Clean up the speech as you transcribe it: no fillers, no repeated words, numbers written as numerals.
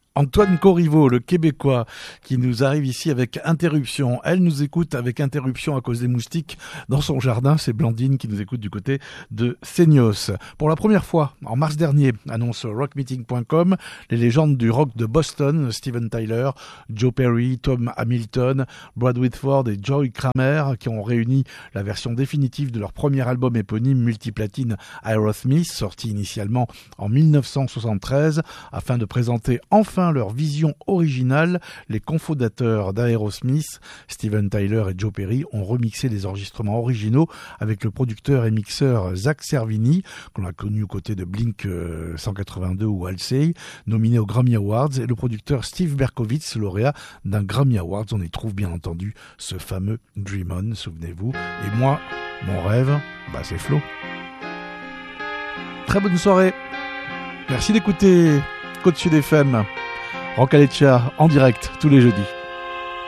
Antoine Corriveau, le Québécois, qui nous arrive ici avec interruption. Elle nous écoute avec interruption à cause des moustiques dans son jardin. C'est Blandine qui nous écoute du côté de Seignos. Pour la première fois, en mars dernier, annonce rockmeeting.com, les légendes du rock de Boston, Steven Tyler, Joe Perry, Tom Hamilton, Brad Whitford et Joey Kramer, qui ont réuni la version définitive de leur premier album éponyme multiplatine Aerosmith, sorti initialement en 1973, afin de présenter enfin leur vision originale. Les cofondateurs d'Aerosmith, Steven Tyler et Joe Perry, ont remixé les enregistrements originaux avec le producteur et mixeur Zach Servini, qu'on a connu aux côtés de Blink 182 ou Halsey, nominé aux Grammy Awards, et le producteur Steve Berkowitz, lauréat d'un Grammy Awards. On y trouve bien entendu ce fameux Dream On, souvenez-vous. Et moi, mon rêve, c'est Flo. Très bonne soirée. Merci d'écouter Côte Sud FM. Rock Aleccia en direct tous les jeudis.